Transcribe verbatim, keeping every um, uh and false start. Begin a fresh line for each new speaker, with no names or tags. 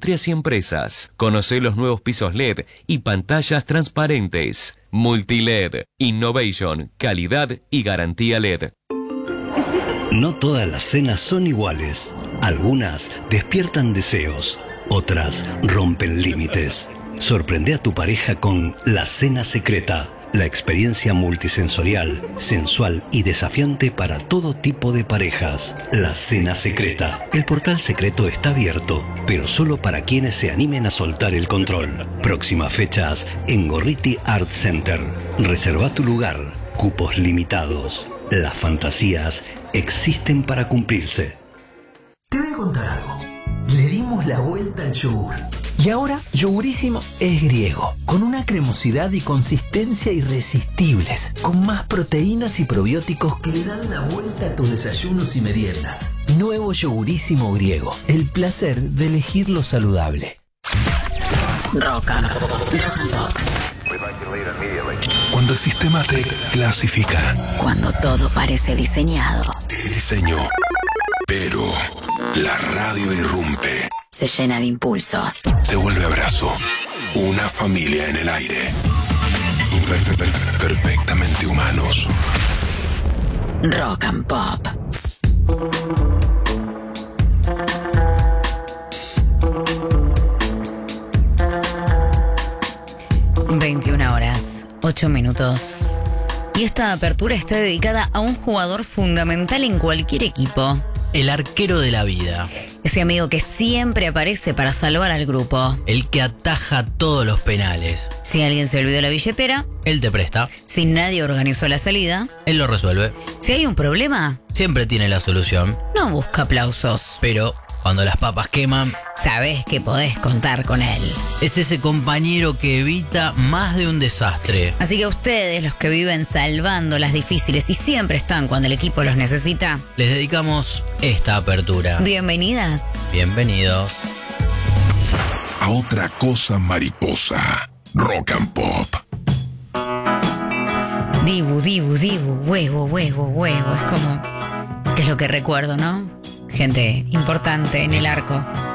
industrias y empresas. Conoce los nuevos pisos L E D y pantallas transparentes. Multiled, Innovation, calidad y garantía L E D.
No todas las cenas son iguales. Algunas despiertan deseos, otras rompen límites. Sorprende a tu pareja con La Cena Secreta, la experiencia multisensorial, sensual y desafiante para todo tipo de parejas. La Cena Secreta. El portal secreto está abierto, pero solo para quienes se animen a soltar el control. Próximas fechas en Gorriti Art Center. Reserva tu lugar. Cupos limitados. Las fantasías existen para cumplirse.
Te voy a contar algo. Le dimos la vuelta al yogur. Y ahora, Yogurísimo es griego, con una cremosidad y consistencia irresistibles, con más proteínas y probióticos que le dan la vuelta a tus desayunos y meriendas. Nuevo Yogurísimo griego, el placer de elegir lo saludable.
Rock and Pop.
Cuando el sistema te clasifica.
Cuando todo parece diseñado.
El diseño. Pero la radio irrumpe.
Se llena de impulsos.
Se vuelve abrazo. Una familia en el aire. Perfe- perfe- perfectamente humanos.
Rock and Pop. veintiuna horas, ocho minutos. Y esta apertura está dedicada a un jugador fundamental en cualquier equipo.
El arquero de la vida.
Ese amigo que siempre aparece para salvar al grupo.
El que ataja todos los penales.
Si alguien se olvidó la billetera,
Él te presta.
si nadie organizó la salida,
Él lo resuelve.
si hay un problema,
Siempre tiene la solución.
no busca aplausos.
Pero cuando las papas queman,
Sabés que podés contar con él.
es ese compañero que evita más de un desastre.
Así que ustedes, los que viven salvando las difíciles y siempre están cuando el equipo los necesita,
Les dedicamos esta apertura.
bienvenidas.
Bienvenidos.
A otra cosa mariposa. Rock and Pop.
Dibu, dibu, dibu, huevo, huevo, huevo. Es como... ¿Qué es lo que recuerdo, no? Gente importante en el arco.